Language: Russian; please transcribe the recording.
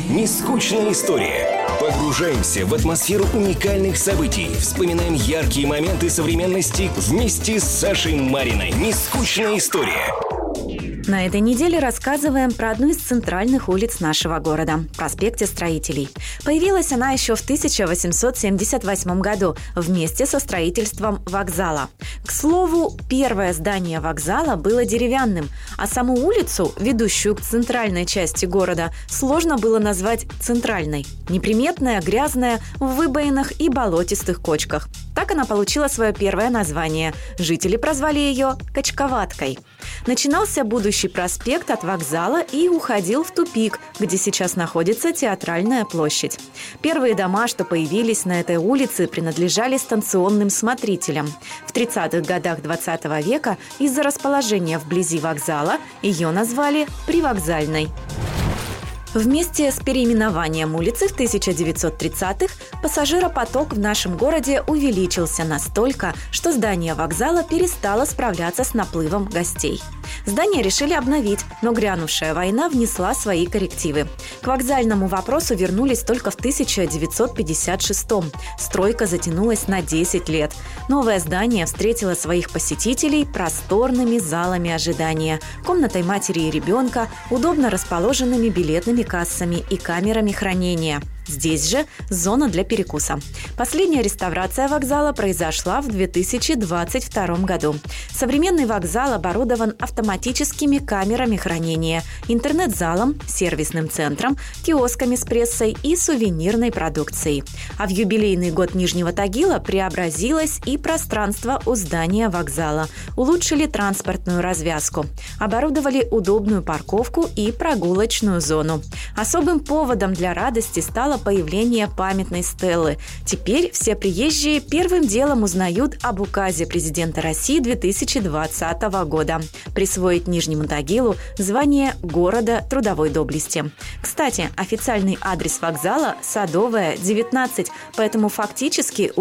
Нескучная история. Погружаемся в атмосферу уникальных событий. Вспоминаем яркие моменты современности вместе с Сашей Мариной. Нескучная история. На этой неделе рассказываем про одну из центральных улиц нашего города – проспекте Строителей. Появилась она еще в 1878 году вместе со строительством вокзала. К слову, первое здание вокзала было деревянным, а саму улицу, ведущую к центральной части города, сложно было назвать центральной. Неприметная, грязная, в выбоинах и болотистых кочках. Так она получила свое первое название. Жители прозвали ее «Качковаткой». Начинался будущий проспект от вокзала и уходил в тупик, где сейчас находится Театральная площадь. Первые дома, что появились на этой улице, принадлежали станционным смотрителям. В 30-х годах 20 века из-за расположения вблизи вокзала ее назвали Привокзальной. Вместе с переименованием улицы в 1930-х пассажиропоток в нашем городе увеличился настолько, что здание вокзала перестало справляться с наплывом гостей. Здание решили обновить, но грянувшая война внесла свои коррективы. К вокзальному вопросу вернулись только в 1956-м. Стройка затянулась на 10 лет. Новое здание встретило своих посетителей просторными залами ожидания, комнатой матери и ребенка, удобно расположенными билетными кассами и камерами хранения. Здесь же зона для перекуса. Последняя реставрация вокзала произошла в 2022 году. Современный вокзал оборудован автоматическими камерами хранения, интернет-залом, сервисным центром, киосками с прессой и сувенирной продукцией. А в юбилейный год Нижнего Тагила преобразилось и пространство у здания вокзала. Улучшили транспортную развязку. Оборудовали удобную парковку и прогулочную зону. Особым поводом для радости стало появление памятной стелы. Теперь все приезжие первым делом узнают об указе президента России 2020 года присвоить Нижнему Тагилу звание города трудовой доблести. Кстати, официальный адрес вокзала – Садовая, 19, поэтому фактически